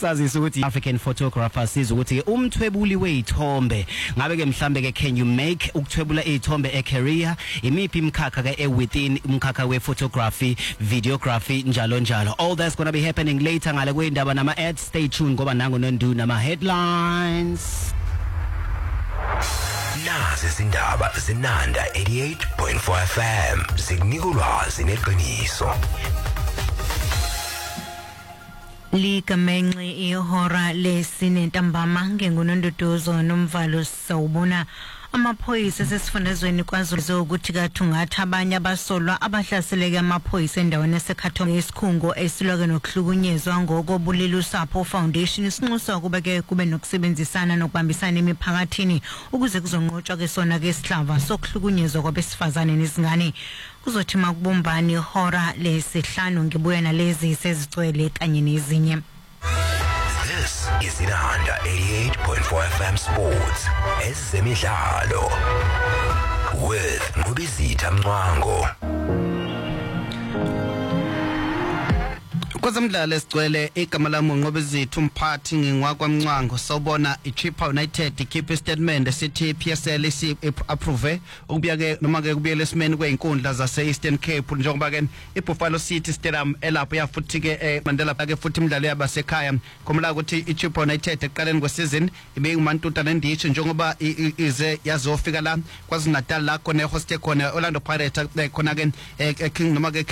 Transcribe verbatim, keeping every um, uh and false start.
sazisa ukuthi African photographer siza ukuthi umthwebuli weithombe ngabe ke mhlambe ke can you make ukuthwebula izithombe ecareer imiphi imkhakha ke e within umkhakha we photography videography njalo njalo. All that's going to be happening later ngale kwendaba nama ads. Stay tuned ngoba nango nondu nama headlines. Nazi izindaba zinanda eighty-eight point four F M zikunika ulwazi neqiniso. Ligamenxe ihora lesine ntambama ngengunondodozo nomvalo sawubona amaphoyisa sesifundazweni kwaZulu ukuthi kathungatha abanye abasolwa abahlaseleke amaphoyisa endaweni esekhathonge isikhungo esilwake nokuhlukunyezwa ngokobulili usapho foundation isinxusa kuba ke kube nokusebenzisana nokubambisana emiphakathini ukuze kuzonqotshwa ke sona ke isihlava sokuhlukunyezwa kwabesifazane nezingane. Kuzothi makubumbani ihora lesihlanu ngibuya nalezi sezicwele kanye nezinye. This is Inanda eighty-eight point four F M Sports. Ezemidlalo with Ngubizitha Mncwango. Kwezemidlalo esicwele igama lami uNgqobezithu umphathi ngingwakwa Mncwango. Sawubona iChippa United ikhipha statement esithi P S L isi approve ukubuya ke noma ke kubuyela esimeni kweinkundla zase Eastern Cape njengoba ke iBuffalo City Stadium elapho yafuthi ke Mandela ke futhi imidlalo yabasekhaya khomla ukuthi iChippa United eqaleni kwesizini ibe uMantuta nendisho njengoba ize yazofika la kwaZulu Natal la khona ehoste khona Orlando Pirates khona ke King noma ke